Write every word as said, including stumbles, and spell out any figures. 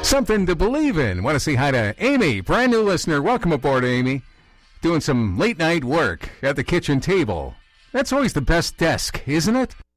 Something to believe in. Want to say hi to Amy, brand new listener. Welcome aboard, Amy. Doing some late night work at the kitchen table. That's always the best desk, isn't it?